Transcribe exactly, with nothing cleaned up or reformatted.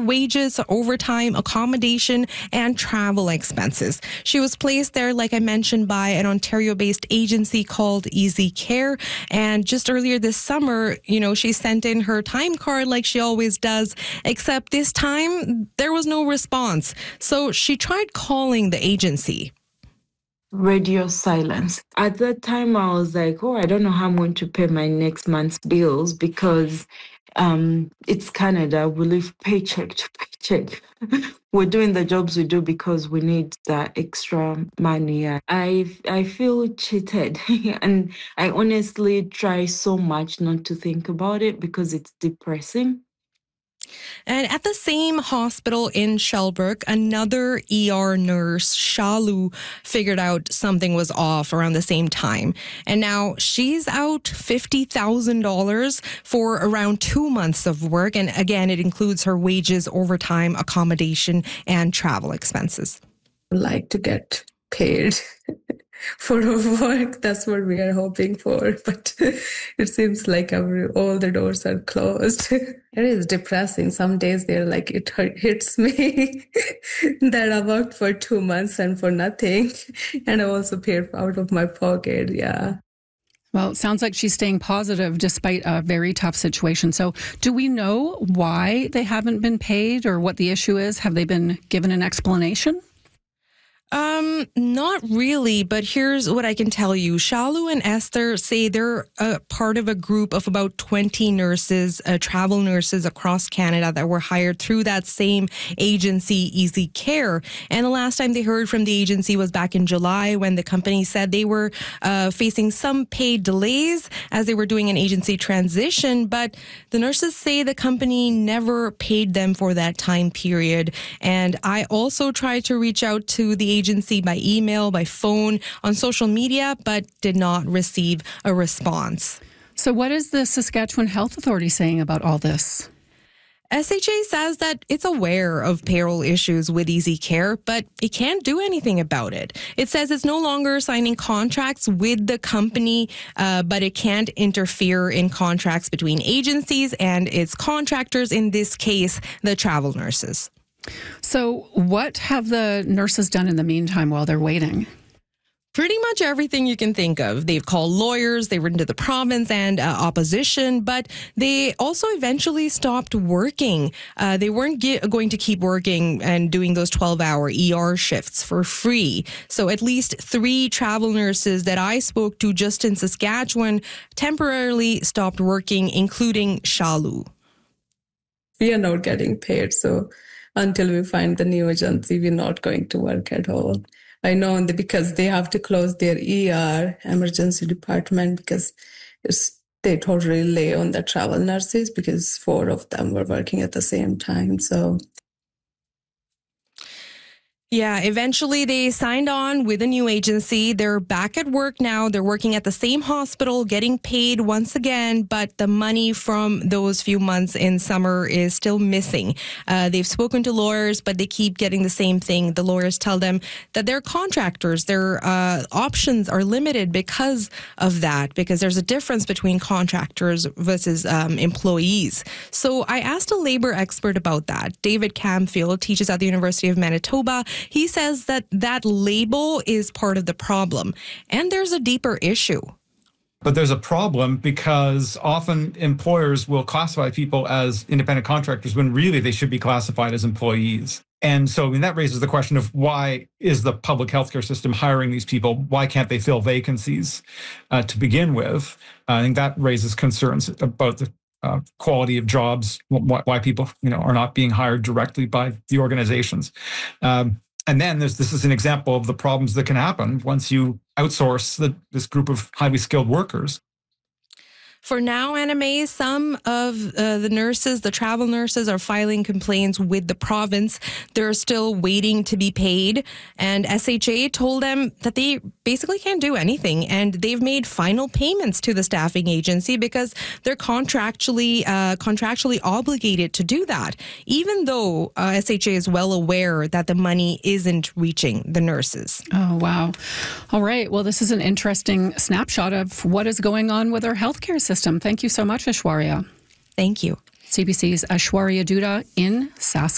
wages, overtime, accommodation, and travel expenses. She was placed there, like I mentioned, by an Ontario-based agency called Easy Care. And just earlier this summer, you know, she sent in her time card like she always does, except this time there was no response. So she tried calling the agency. Radio silence. At that time, I was like, oh, I don't know how I'm going to pay my next month's bills because um, it's Canada. We live paycheck to paycheck. We're doing the jobs we do because we need that extra money. I, I feel cheated. And I honestly try so much not to think about it because it's depressing. And at the same hospital in Shelburne, another E R nurse, Shalu, figured out something was off around the same time. And now she's out fifty thousand dollars for around two months of work. And again, it includes her wages, overtime, accommodation, and travel expenses. Like to get paid for our work. That's what we are hoping for. But it seems like every, all the doors are closed. It is depressing. Some days they're like, it hits me that I worked for two months and for nothing. And I also paid out of my pocket. Yeah. Well, it sounds like she's staying positive despite a very tough situation. So do we know why they haven't been paid or what the issue is? Have they been given an explanation? Um, not really, but here's what I can tell you. Shalu and Esther say they're a part of a group of about twenty nurses, uh, travel nurses across Canada that were hired through that same agency, Easy Care. And the last time they heard from the agency was back in July when the company said they were uh, facing some paid delays as they were doing an agency transition. But the nurses say the company never paid them for that time period. And I also tried to reach out to the agency by email, by phone, on social media, but did not receive a response. So what is the Saskatchewan Health Authority saying about all this? S H A says that it's aware of payroll issues with Easy Care, but it can't do anything about it. It says it's no longer signing contracts with the company, uh, but it can't interfere in contracts between agencies and its contractors, in this case, the travel nurses. So what have the nurses done in the meantime while they're waiting? Pretty much everything you can think of. They've called lawyers, they've written to the province and uh, opposition, but they also eventually stopped working. Uh, they weren't ge- going to keep working and doing those twelve-hour E R shifts for free. So at least three travel nurses that I spoke to just in Saskatchewan temporarily stopped working, including Shalu. We are not getting paid, so until we find the new agency, we're not going to work at all. I know because they have to close their E R, emergency department, because it's, they totally lay on the travel nurses because four of them were working at the same time. So Yeah, eventually they signed on with a new agency. They're back at work now. They're working at the same hospital, getting paid once again, but the money from those few months in summer is still missing. Uh, they've spoken to lawyers, but they keep getting the same thing. The lawyers tell them that they're contractors. Their uh, options are limited because of that, because there's a difference between contractors versus um, employees. So I asked a labor expert about that. David Camfield teaches at the University of Manitoba. He says that that label is part of the problem, and there's a deeper issue. But there's a problem because often employers will classify people as independent contractors when really they should be classified as employees. And so I mean, that raises the question of why is the public healthcare system hiring these people? Why can't they fill vacancies uh, to begin with? Uh, I think that raises concerns about the Uh, quality of jobs, why, why people, you know, are not being hired directly by the organizations. Um, and then there's this is an example of the problems that can happen once you outsource the, this group of highly skilled workers. For now, Anna May, some of uh, the nurses, the travel nurses, are filing complaints with the province. They're still waiting to be paid. And S H A told them that they basically can't do anything. And they've made final payments to the staffing agency because they're contractually uh, contractually obligated to do that, even though uh, S H A is well aware that the money isn't reaching the nurses. Oh, wow. All right. Well, this is an interesting snapshot of what is going on with our healthcare system. System. Thank you so much, Aishwarya. Thank you. C B C's Aishwarya Dutta in Saskatchewan.